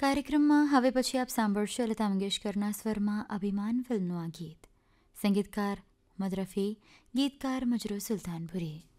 કાર્યક્રમમાં હવે પછી આપ સાંભળશો લતા મંગેશકરના સ્વરમાં અભિમાન ફિલ્મનું આ ગીત. સંગીતકાર મોહમ્મદ રફી, ગીતકાર મજરૂહ સુલતાનપુરી.